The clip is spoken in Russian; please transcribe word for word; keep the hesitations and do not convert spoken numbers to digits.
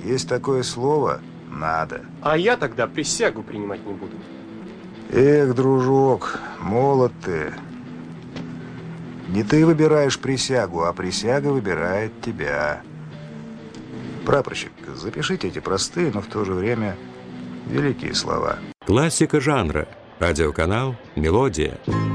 Есть такое слово «надо». А я тогда присягу принимать не буду. Эх, дружок, молод ты. Не ты выбираешь присягу, а присяга выбирает тебя. Прапорщик, запишите эти простые, но в то же время великие слова. Классика жанра. Радиоканал «Мелодия».